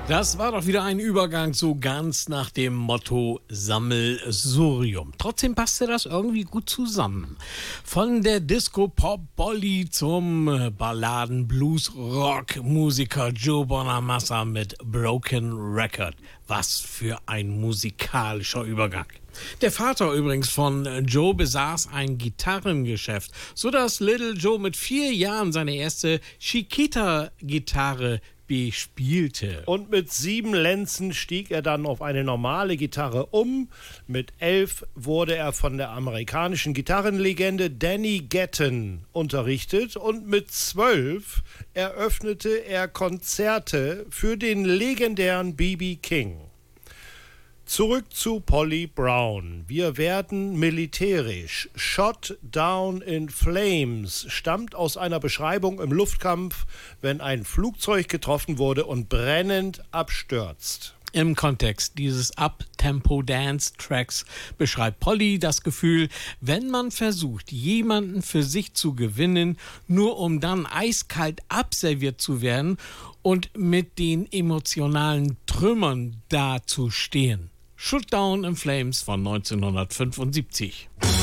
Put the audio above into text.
Das war doch wieder ein Übergang so ganz nach dem Motto Sammelsurium. Trotzdem passte das irgendwie gut zusammen. Von der Disco-Pop-Bolli zum Balladen-Blues-Rock-Musiker Joe Bonamassa mit Broken Record. Was für ein musikalischer Übergang. Der Vater übrigens von Joe besaß ein Gitarrengeschäft, sodass Little Joe mit 4 Jahren seine erste Chiquita-Gitarre bespielte. Und mit 7 Lenzen stieg er dann auf eine normale Gitarre um. Mit 11 wurde er von der amerikanischen Gitarrenlegende Danny Gatton unterrichtet und mit 12 eröffnete er Konzerte für den legendären B.B. King. Zurück zu Polly Brown. Wir werden militärisch. Shot Down in Flames stammt aus einer Beschreibung im Luftkampf, wenn ein Flugzeug getroffen wurde und brennend abstürzt. Im Kontext dieses Up-Tempo-Dance-Tracks beschreibt Polly das Gefühl, wenn man versucht, jemanden für sich zu gewinnen, nur um dann eiskalt abserviert zu werden und mit den emotionalen Trümmern dazustehen. Shut Down in Flames von 1975.